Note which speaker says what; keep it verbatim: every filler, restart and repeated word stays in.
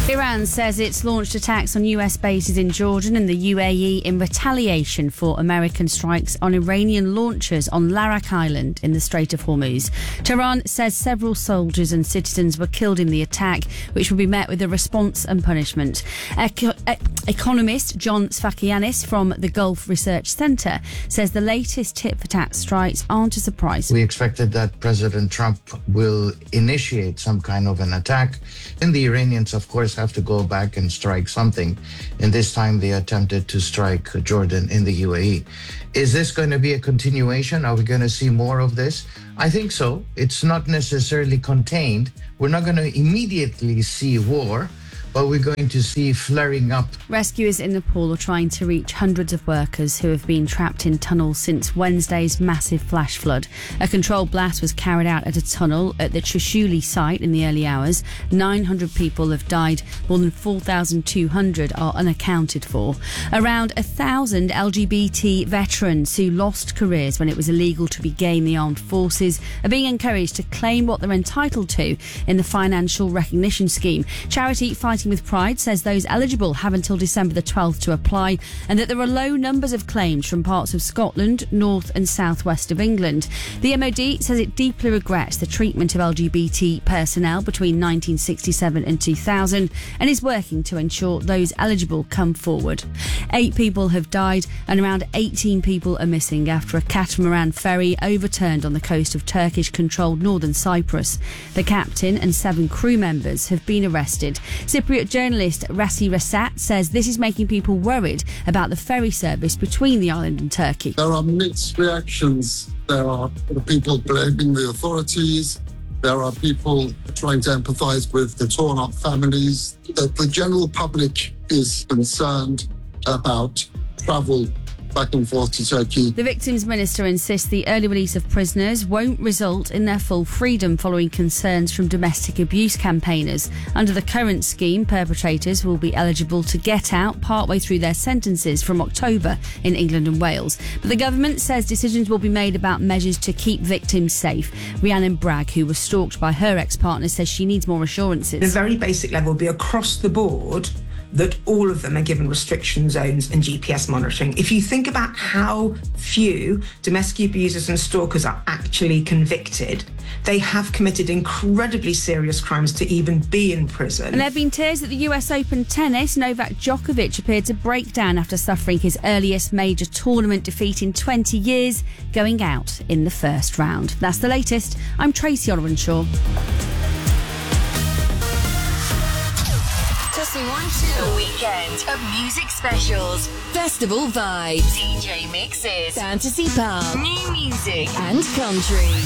Speaker 1: Iran says it's launched attacks on U S bases in Jordan and the U A E in retaliation for American strikes on Iranian launchers on Larak Island in the Strait of Hormuz. Tehran says several soldiers and citizens were killed in the attack, which will be met with a response and punishment. Eco- e- economist John Sfakianis from the Gulf Research Centre says the latest tit-for-tat strikes aren't a surprise.
Speaker 2: We expected that President Trump will initiate some kind of an attack, and the Iranians, of course, have to go back and strike something. And this time they attempted to strike Jordan in the U A E. Is this going to be a continuation? Are we going to see more of this? I think so. It's not necessarily contained. We're not going to immediately see war, but we're going to see flaring up.
Speaker 1: Rescuers in Nepal are trying to reach hundreds of workers who have been trapped in tunnels since Wednesday's massive flash flood. A controlled blast was carried out at a tunnel at the Trishuli site in the early hours. nine hundred people have died. More than four thousand two hundred are unaccounted for. Around one thousand L G B T veterans who lost careers when it was illegal to regain the armed forces are being encouraged to claim what they're entitled to in the financial recognition scheme. Charity Fighting with Pride says those eligible have until December the twelfth to apply, and that there are low numbers of claims from parts of Scotland, north and southwest of England. The M O D says it deeply regrets the treatment of L G B T personnel between nineteen sixty-seven and two thousand and is working to ensure those eligible come forward. Eight people have died and around eighteen people are missing after a catamaran ferry overturned on the coast of Turkish-controlled northern Cyprus. The captain and seven crew members have been arrested. Cypriot journalist Rassi Rassat says this is making people worried about the ferry service between the island and Turkey.
Speaker 3: There are mixed reactions. There are people blaming the authorities. There are people trying to empathise with the torn up families. The, the general public is concerned about travel back and forth to Turkey.
Speaker 1: The victims' minister insists the early release of prisoners won't result in their full freedom following concerns from domestic abuse campaigners. Under the current scheme, perpetrators will be eligible to get out partway through their sentences from October in England and Wales. But the government says decisions will be made about measures to keep victims safe. Rhiannon Bragg, who was stalked by her ex-partner, says she needs more assurances.
Speaker 4: The very basic level will be across the board that all of them are given restriction zones and G P S monitoring. If you think about how few domestic abusers and stalkers are actually convicted, they have committed incredibly serious crimes to even be in prison.
Speaker 1: And there have been tears at the U S Open tennis. Novak Djokovic appeared to break down after suffering his earliest major tournament defeat in twenty years, going out in the first round. That's the latest. I'm Tracy Olwenshaw.
Speaker 5: A weekend of music specials, festival vibes, D J mixes, fantasy pop, new music and country.